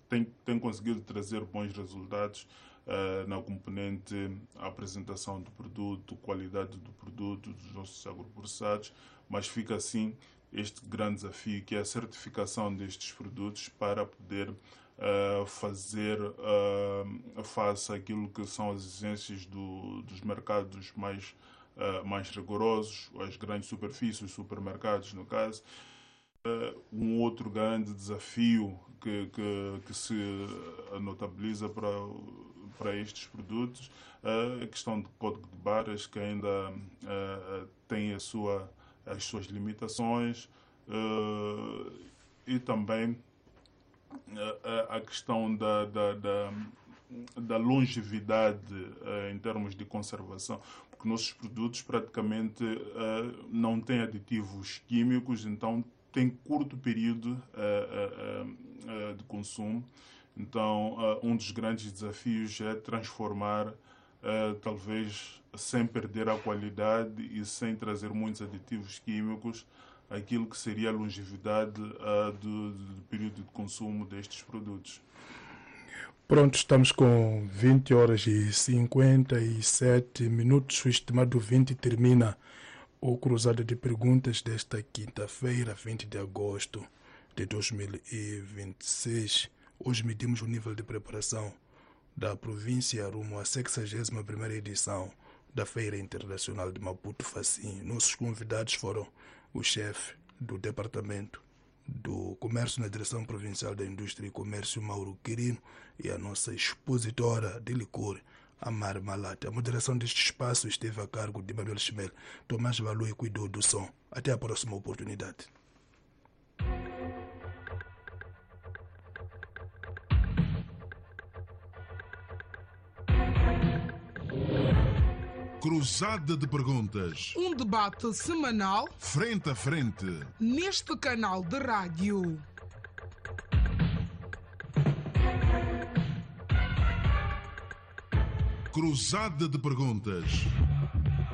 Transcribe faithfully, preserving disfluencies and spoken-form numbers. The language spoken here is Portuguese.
tem, tem conseguido trazer bons resultados uh, na componente apresentação do produto, qualidade do produto, dos nossos agroprocessados, mas fica assim este grande desafio, que é a certificação destes produtos para poder uh, fazer uh, face àquilo que são as exigências do, dos mercados mais, uh, mais rigorosos, as grandes superfícies, os supermercados, no caso. Uh, um outro grande desafio que, que, que se notabiliza para, para estes produtos uh, é a questão do código de barras, que ainda uh, tem a sua as suas limitações, uh, e também uh, a questão da, da, da, da longevidade uh, em termos de conservação, porque nossos produtos praticamente uh, não têm aditivos químicos, então tem curto período uh, uh, uh, de consumo. Então, uh, um dos grandes desafios é transformar, uh, talvez sem perder a qualidade e sem trazer muitos aditivos químicos, aquilo que seria a longevidade uh, do, do período de consumo destes produtos. Pronto, estamos com vinte horas e cinquenta e sete minutos. O estimado vinte termina o cruzado de perguntas desta quinta-feira, vinte de agosto de dois mil e vinte e seis. Hoje medimos o nível de preparação da província rumo à sexagésima primeira edição da Feira Internacional de Maputo Facim. Nossos convidados foram o chefe do Departamento do Comércio na Direção Provincial da Indústria e Comércio, Mauro Quirino, e a nossa expositora de licor, Amar Malata. A moderação deste espaço esteve a cargo de Manuel Chimel. Tomás Valui cuidou do som. Até a próxima oportunidade. Cruzada de perguntas. Um debate semanal, frente a frente, neste canal de rádio. Cruzada de perguntas.